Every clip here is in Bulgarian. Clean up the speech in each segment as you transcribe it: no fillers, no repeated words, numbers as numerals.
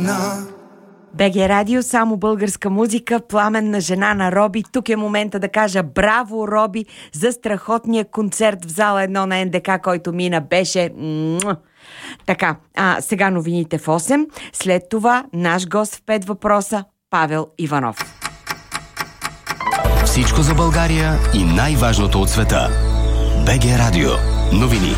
БГ Радио, само българска музика, пламенна жена на Роби. Тук е момента да кажа браво, Роби, за страхотния концерт в зала 1 на НДК, който мина. Беше... Така, сега новините в 8. След това наш гост в 5 въпроса, Павел Иванов. Всичко за България и най-важното от света. БГ Радио. Новини.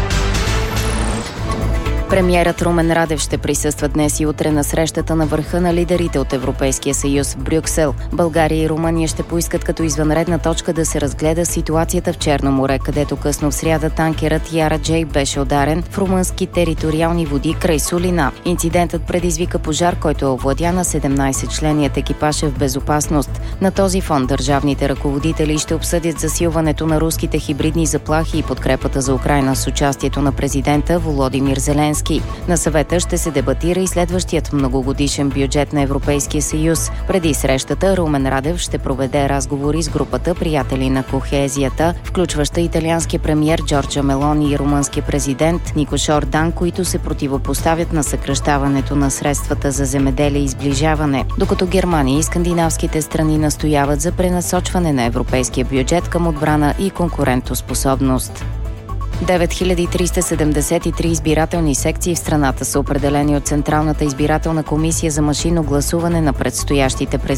Премиерът Румен Радев ще присъства днес и утре на срещата на върха на лидерите от Европейския съюз в Брюксел. България и Румъния ще поискат като извънредна точка да се разгледа ситуацията в Черно море, където късно в сряда танкерът Яра Джей беше ударен в румънски териториални води край Сулина. Инцидентът предизвика пожар, който е овладян, на 17-членият екипаж е в безопасност. На този фон държавните ръководители ще обсъдят засилването на руските хибридни заплахи и подкрепата за Украйна с участието на президента Володимир Зеленски. На съвета ще се дебатира и следващият многогодишен бюджет на Европейския съюз. Преди срещата Румен Радев ще проведе разговори с групата приятели на кохезията, включваща италианския премиер Джорджа Мелони и румънския президент Никош Ордан, които се противопоставят на съкращаването на средствата за земеделие и сближаване, докато Германия и скандинавските страни настояват за пренасочване на европейския бюджет към отбрана и конкурентоспособност. 9373 избирателни секции в страната са определени от Централната избирателна комисия за машинно гласуване на предстоящите